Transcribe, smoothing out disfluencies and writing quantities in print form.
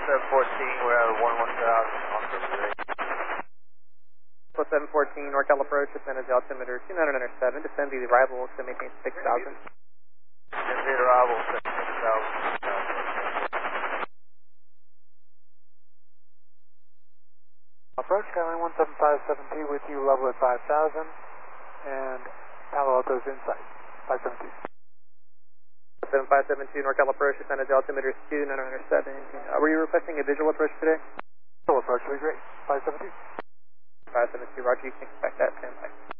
714, we're at 11,000 on the rig. 714, NorCal approach, descend to altimeter 2907, descend the arrival to maintain 6,000. Descend the arrival to 6,000. Approach, Skyline 1757T with you, level at 5,000, and Palo Alto's in sight, 572. 7572, NorCal approach, descend to altimeter 2907. Were you requesting a visual approach today? Visual approach would be great, 572. 572, roger, you can expect that, stand by.